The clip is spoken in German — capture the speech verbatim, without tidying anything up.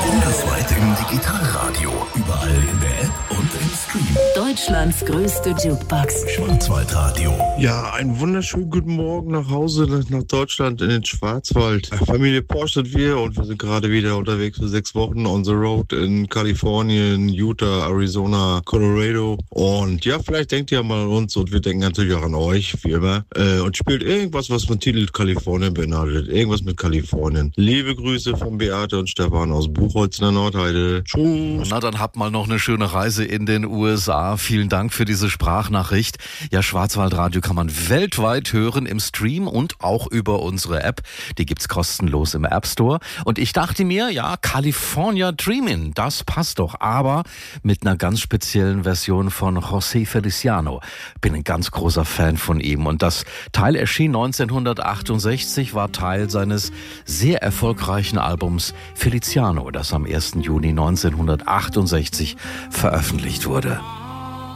Bundesweit im Digitalradio. Überall in der App und im Stream. Deutschlands größte Jukebox. Schwarzwaldradio. Ja, einen wunderschönen guten Morgen nach Hause, nach Deutschland in den Schwarzwald. Familie Porsche sind wir und wir sind gerade wieder unterwegs für sechs Wochen on the road in Kalifornien, Utah, Arizona, Colorado. Und ja, vielleicht denkt ihr mal an uns und wir denken natürlich auch an euch, wie immer. Äh, und spielt irgendwas, was von Titel Kalifornien beinhaltet. Irgendwas mit Kalifornien. Liebe Grüße von Beate und Stefan aus Buchholz in der Nordheide. Tschüss. Na, dann habt mal noch eine schöne Reise in den U S A. Vielen Dank für diese Sprachnachricht. Ja, Schwarzwaldradio kann man weltweit hören im Stream und auch über unsere App. Die gibt's kostenlos im App Store. Und ich dachte mir, ja, California Dreamin', das passt doch. Aber mit einer ganz speziellen Version von José Feliciano. Bin ein ganz großer Fan von ihm. Und das Teil erschien neunzehnhundertachtundsechzig, war Teil seines sehr erfolgreichen Albums Feliciano, das am ersten Juni neunzehnhundertachtundsechzig veröffentlicht wurde.